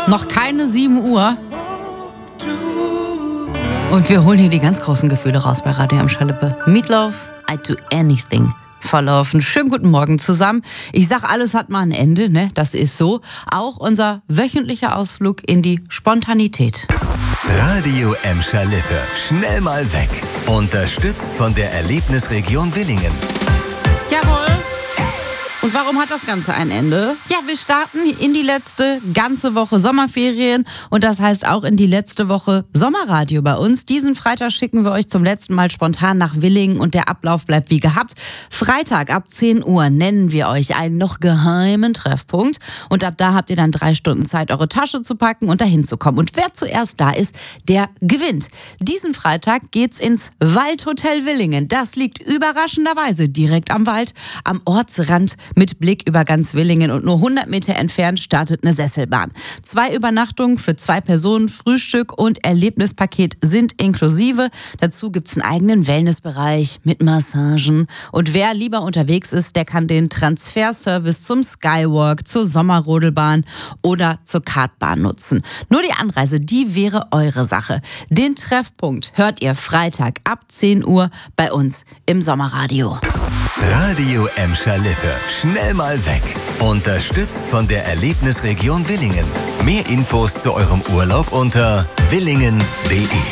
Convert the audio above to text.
Noch keine 7 Uhr. Und wir holen hier die ganz großen Gefühle raus bei Radio Emscher Lippe. Meatloaf, I'd do anything for love. Schönen guten Morgen zusammen. Ich sag, alles hat mal ein Ende, ne? Das ist so. Auch unser wöchentlicher Ausflug in die Spontanität. Radio Emscher Lippe. Schnell mal weg. Unterstützt von der Erlebnisregion Willingen. Jawohl. Und warum hat das Ganze ein Ende? Ja, wir starten in die letzte ganze Woche Sommerferien und das heißt auch in die letzte Woche Sommerradio bei uns. Diesen Freitag schicken wir euch zum letzten Mal spontan nach Willingen und der Ablauf bleibt wie gehabt. Freitag ab 10 Uhr nennen wir euch einen noch geheimen Treffpunkt und ab da habt ihr dann 3 Stunden Zeit, eure Tasche zu packen und dahin zu kommen. Und wer zuerst da ist, der gewinnt. Diesen Freitag geht's ins Waldhotel Willingen. Das liegt überraschenderweise direkt am Wald, am Ortsrand mit Blick über ganz Willingen und nur 100 Meter entfernt startet eine Sesselbahn. 2 Übernachtungen für 2 Personen, Frühstück und Erlebnispaket sind inklusive. Dazu gibt's einen eigenen Wellnessbereich mit Massagen. Und wer lieber unterwegs ist, der kann den Transferservice zum Skywalk, zur Sommerrodelbahn oder zur Kartbahn nutzen. Nur die Anreise, die wäre eure Sache. Den Treffpunkt hört ihr Freitag ab 10 Uhr bei uns im Sommerradio. Radio Emscher Lippe. Schnell mal weg. Unterstützt von der Erlebnisregion Willingen. Mehr Infos zu eurem Urlaub unter willingen.de.